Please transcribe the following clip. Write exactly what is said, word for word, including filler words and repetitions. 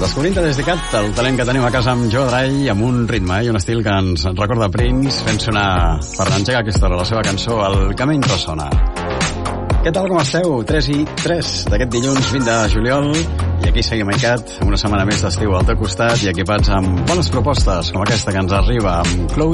Descobrint des de Cat el talent que tenim a casa amb Joe Dry, amb un ritme i un estil que ens recorda Prince, fent sonar per l'Engega Kistor la seva cançó El que menys ressona. Què tal, com esteu? tres i tres d'aquest dilluns vint de juliol, i aquí seguim a Icat, una setmana més d'estiu al teu costat i equipats amb bones propostes com aquesta que ens arriba amb Chloe